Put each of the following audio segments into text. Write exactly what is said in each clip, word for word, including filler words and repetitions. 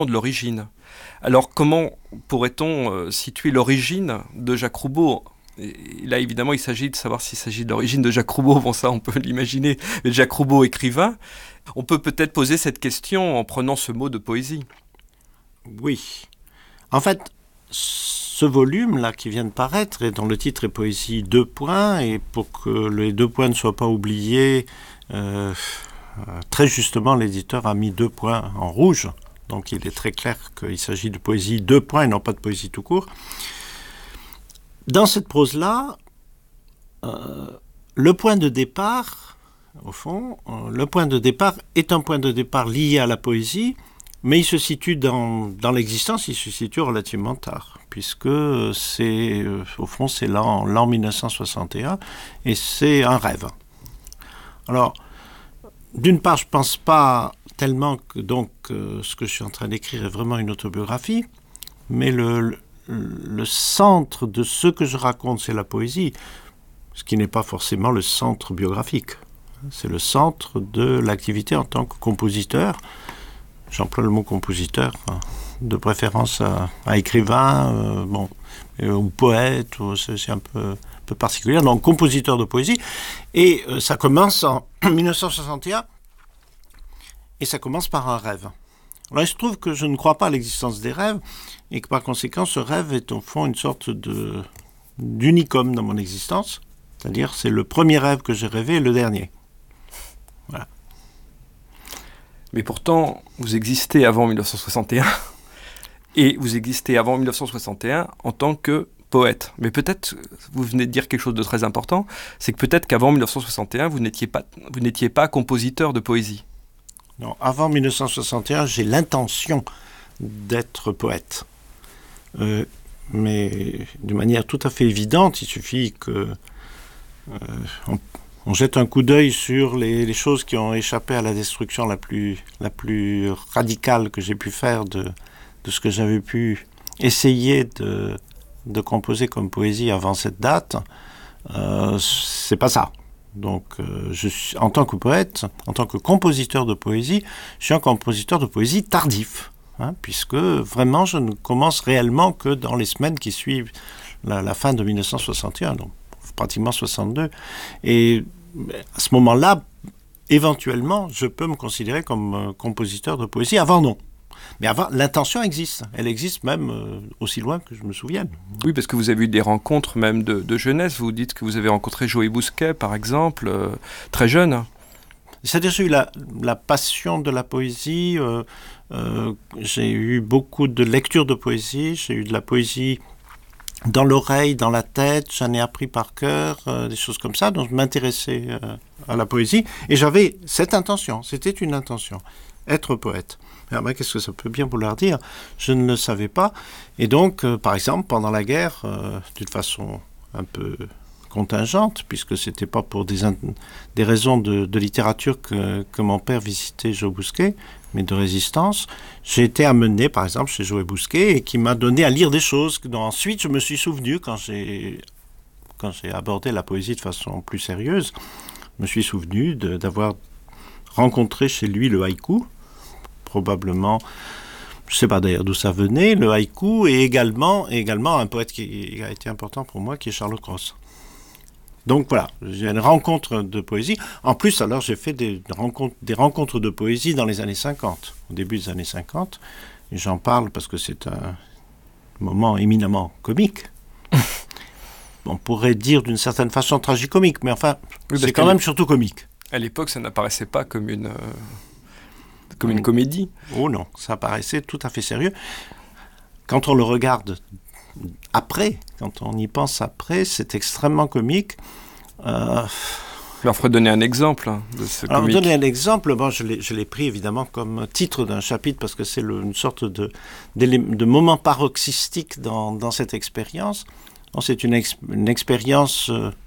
de l'origine. Alors comment pourrait-on euh, situer l'origine de Jacques Roubaud ? Et là, évidemment, il s'agit de savoir s'il s'agit de l'origine de Jacques Roubaud. Bon, ça, on peut l'imaginer. Mais Jacques Roubaud, écrivain, on peut peut-être poser cette question en prenant ce mot de poésie. Oui. En fait, ce volume-là qui vient de paraître, et dont le titre est Poésie deux points, et pour que les deux points ne soient pas oubliés, euh, très justement, l'éditeur a mis deux points en rouge. Donc, il est très clair qu'il s'agit de poésie deux points et non pas de poésie tout court. Dans cette prose-là, euh, le point de départ, au fond, euh, le point de départ est un point de départ lié à la poésie, mais il se situe dans, dans l'existence, il se situe relativement tard, puisque c'est, euh, au fond, c'est l'an, l'an mille neuf cent soixante et un, et c'est un rêve. Alors, d'une part, je ne pense pas tellement que donc, euh, ce que je suis en train d'écrire est vraiment une autobiographie, mais le, le, le centre de ce que je raconte, c'est la poésie, ce qui n'est pas forcément le centre biographique. C'est le centre de l'activité en tant que compositeur. J'emploie le mot compositeur, de préférence à, à écrivain, euh, bon, euh, ou poète, ou c'est, c'est un peu, un peu particulier. Donc, compositeur de poésie. Et euh, ça commence en mille neuf cent soixante et un, et ça commence par un rêve. Alors, il se trouve que je ne crois pas à l'existence des rêves, et que par conséquent, ce rêve est au fond une sorte de, d'unicum dans mon existence. C'est-à-dire, c'est le premier rêve que j'ai rêvé et le dernier. Voilà. Mais pourtant, vous existez avant mille neuf cent soixante et un, et vous existez avant mille neuf cent soixante et un en tant que poète. Mais peut-être, vous venez de dire quelque chose de très important, c'est que peut-être qu'avant mille neuf cent soixante et un, vous n'étiez pas, vous n'étiez pas compositeur de poésie. Non, avant mille neuf cent soixante et un, j'ai l'intention d'être poète. Euh, mais de manière tout à fait évidente, il suffit que euh, on, on jette un coup d'œil sur les, les choses qui ont échappé à la destruction la plus, la plus radicale que j'ai pu faire de, de ce que j'avais pu essayer de, de composer comme poésie avant cette date. Euh, c'est pas ça. Donc, euh, je suis, en tant que poète, en tant que compositeur de poésie, je suis un compositeur de poésie tardif, hein, puisque vraiment, je ne commence réellement que dans les semaines qui suivent la, la fin de mille neuf cent soixante et un, donc pratiquement soixante-deux. Et à ce moment-là, éventuellement, je peux me considérer comme euh, compositeur de poésie. Avant, non. Mais avant, l'intention existe. Elle existe même euh, aussi loin que je me souvienne. Oui, parce que vous avez eu des rencontres même de, de jeunesse. Vous dites que vous avez rencontré Joël Bousquet, par exemple, euh, très jeune. C'est-à-dire que j'ai eu la, la passion de la poésie. Euh, euh, j'ai eu beaucoup de lectures de poésie. J'ai eu de la poésie dans l'oreille, dans la tête. J'en ai appris par cœur, euh, des choses comme ça. Donc, je m'intéressais euh, à la poésie. Et j'avais cette intention. C'était une intention. Être poète. Alors, ben, qu'est-ce que ça peut bien vouloir dire ? Je ne le savais pas. Et donc, euh, par exemple, pendant la guerre, euh, d'une façon un peu contingente, puisque ce n'était pas pour des, in- des raisons de, de littérature que, que mon père visitait Joël Bousquet, mais de résistance, j'ai été amené, par exemple, chez Joël Bousquet, et qui m'a donné à lire des choses dont ensuite je me suis souvenu quand j'ai, quand j'ai abordé la poésie de façon plus sérieuse. Je me suis souvenu de, d'avoir rencontré chez lui le haïku, probablement, je ne sais pas d'ailleurs d'où ça venait, le haïku, et également, et également un poète qui a été important pour moi, qui est Charles Cros. Donc voilà, j'ai une rencontre de poésie. En plus, alors, j'ai fait des rencontres, des rencontres de poésie dans les années cinquante, au début des années cinquante, et j'en parle parce que c'est un moment éminemment comique. On pourrait dire d'une certaine façon tragicomique, mais enfin, oui, c'est quand même surtout comique. À l'époque, ça n'apparaissait pas comme une... Euh... comme une comédie. Oh non, ça paraissait tout à fait sérieux. Quand on le regarde après, quand on y pense après, c'est extrêmement comique. Euh... Alors, il faudrait donner un exemple de ce Alors, comique. donner un exemple, bon, je, l'ai, je l'ai pris évidemment comme titre d'un chapitre parce que c'est le, une sorte de, de moment paroxystique dans, dans cette expérience. Bon, c'est une, ex, une expérience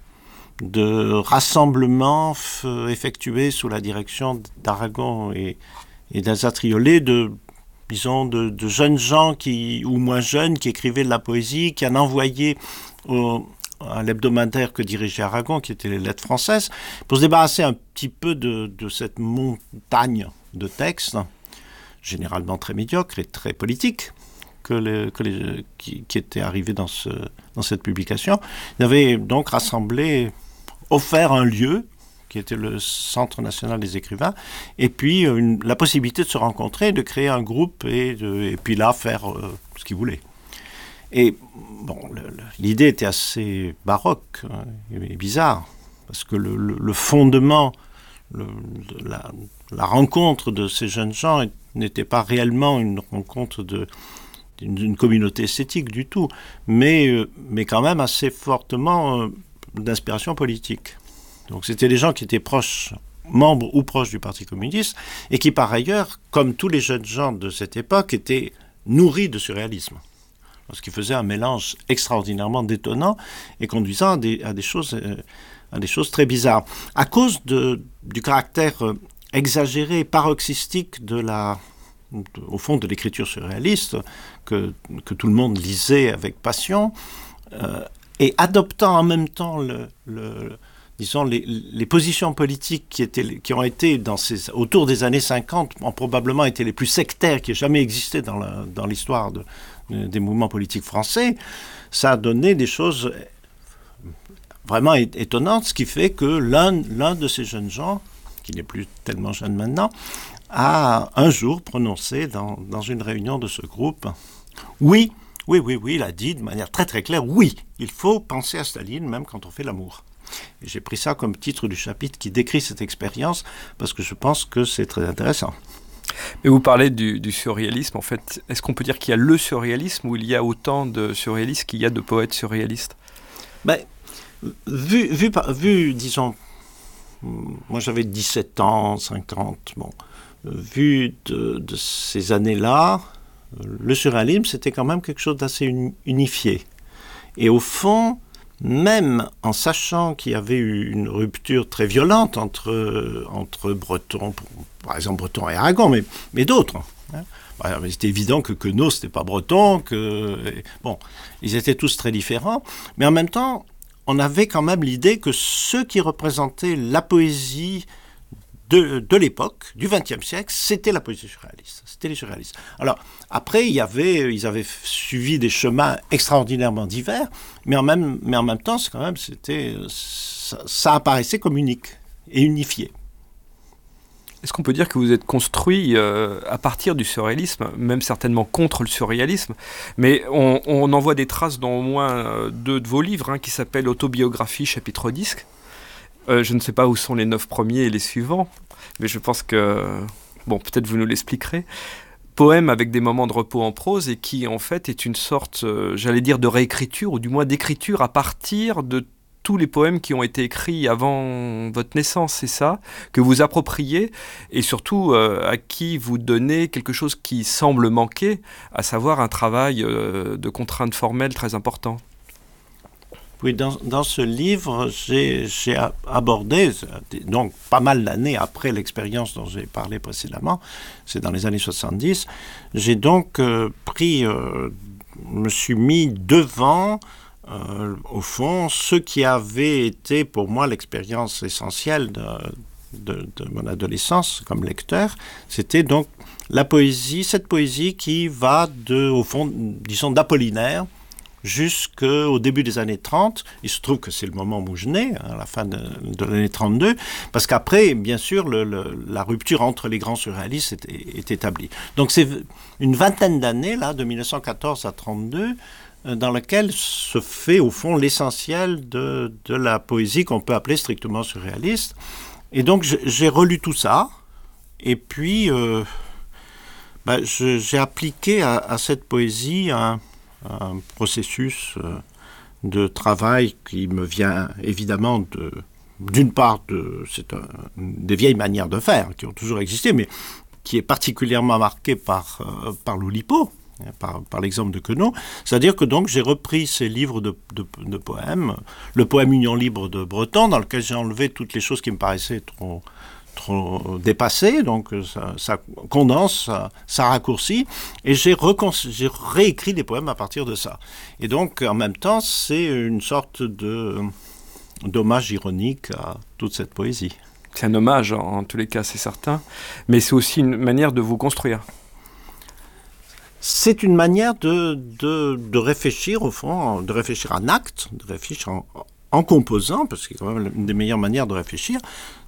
de rassemblement f- effectué sous la direction d'Aragon et et d'Elsa Triolet, de, disons, de, de jeunes gens qui, ou moins jeunes qui écrivaient de la poésie, qui en envoyaient au, à l'hebdomadaire que dirigeait Aragon, qui était les Lettres françaises, pour se débarrasser un petit peu de, de cette montagne de textes. généralement très médiocres et très politiques, que les, que les, qui, qui étaient arrivés dans, ce, dans cette publication. Ils avaient donc rassemblé, offert un lieu, qui était le Centre national des écrivains, et puis une, la possibilité de se rencontrer, de créer un groupe, et, de, et puis là, faire euh, ce qu'ils voulaient. Et bon, le, le, l'idée était assez baroque hein, et bizarre, parce que le, le, le fondement, le, la, la rencontre de ces jeunes gens n'était pas réellement une rencontre de, d'une, d'une communauté esthétique du tout, mais, euh, mais quand même assez fortement euh, d'inspiration politique. Donc c'était des gens qui étaient proches, membres ou proches du Parti communiste, et qui par ailleurs, comme tous les jeunes gens de cette époque, étaient nourris de surréalisme. Ce qui faisait un mélange extraordinairement détonnant et conduisant à des, à des, choses, euh, à des choses très bizarres. À cause de, du caractère euh, exagéré, paroxystique de la, de, au fond de l'écriture surréaliste, que, que tout le monde lisait avec passion, euh, et adoptant en même temps le, le, disons, les, les positions politiques qui, étaient, qui ont été dans ces, autour des années cinquante, ont probablement été les plus sectaires qui aient jamais existé dans, la, dans l'histoire de des mouvements politiques français, ça a donné des choses vraiment étonnantes, ce qui fait que l'un, l'un de ces jeunes gens, qui n'est plus tellement jeune maintenant, a un jour prononcé dans, dans une réunion de ce groupe, oui, oui, oui, oui, il a dit de manière très très claire, oui, il faut penser à Staline même quand on fait l'amour. Et j'ai pris ça comme titre du chapitre qui décrit cette expérience, parce que je pense que c'est très intéressant. Mais vous parlez du, du surréalisme, en fait. Est-ce qu'on peut dire qu'il y a le surréalisme ou il y a autant de surréalistes qu'il y a de poètes surréalistes ? Ben, vu, vu, vu, disons, moi j'avais dix-sept ans, cinquante, bon, vu de, de ces années-là, le surréalisme c'était quand même quelque chose d'assez unifié. Et au fond, même en sachant qu'il y avait eu une rupture très violente entre, entre Breton, par exemple Breton et Aragon, mais, mais d'autres. Hein. Bah, c'était évident que Queneau, c'était pas breton, que... Bon, ils étaient tous très différents, mais en même temps, on avait quand même l'idée que ceux qui représentaient la poésie de, de l'époque, du vingtième siècle, c'était la poésie surréaliste. C'était les surréalistes. Alors, après, il y avait, ils avaient suivi des chemins extraordinairement divers, mais en même, mais en même temps, c'est quand même, c'était, ça, ça apparaissait comme unique et unifié. Est-ce qu'on peut dire que vous êtes construit euh, à partir du surréalisme, même certainement contre le surréalisme, mais on, on en voit des traces dans au moins deux de vos livres, hein, qui s'appellent Autobiographie, chapitre dix. Euh, je ne sais pas où sont les neuf premiers et les suivants, mais je pense que... Bon, peut-être vous nous l'expliquerez. Poème avec des moments de repos en prose et qui, en fait, est une sorte, euh, j'allais dire, de réécriture, ou du moins d'écriture à partir de tous les poèmes qui ont été écrits avant votre naissance, c'est ça, que vous appropriez, et surtout euh, à qui vous donnez quelque chose qui semble manquer, à savoir un travail euh, de contrainte formelle très important. Oui, dans, dans ce livre, j'ai, j'ai abordé, donc pas mal d'années après l'expérience dont j'ai parlé précédemment, c'est dans les années soixante-dix, j'ai donc euh, pris, euh, me suis mis devant, euh, au fond, ce qui avait été pour moi l'expérience essentielle de, de, de mon adolescence comme lecteur, c'était donc la poésie, cette poésie qui va de, au fond, disons, d'Apollinaire, jusqu'au début des années trente. Il se trouve que c'est le moment où je nais, à la fin de, de l'année trente-deux, parce qu'après, bien sûr, le, le, la rupture entre les grands surréalistes est, est établie. Donc c'est une vingtaine d'années, là, de dix-neuf cent quatorze à trente-deux, dans laquelle se fait, au fond, l'essentiel de, de la poésie qu'on peut appeler strictement surréaliste. Et donc, j'ai relu tout ça, et puis, euh, ben, je, j'ai appliqué à, à cette poésie un... un processus de travail qui me vient évidemment de, d'une part, de, c'est un, des vieilles manières de faire qui ont toujours existé, mais qui est particulièrement marqué par, euh, par l'Oulipo, par, par l'exemple de Queneau. C'est-à-dire que donc j'ai repris ces livres de, de, de poèmes, le poème Union libre de Breton, dans lequel j'ai enlevé toutes les choses qui me paraissaient trop... trop dépassé, donc ça, ça condense, ça, ça raccourcit, et j'ai, recon- j'ai réécrit des poèmes à partir de ça. Et donc, en même temps, c'est une sorte de, d'hommage ironique à toute cette poésie. C'est un hommage, en tous les cas, c'est certain, mais c'est aussi une manière de vous construire. c'est une manière de, de, de réfléchir, au fond, de réfléchir en acte, de réfléchir en, en composant, parce que c'est quand même une des meilleures manières de réfléchir,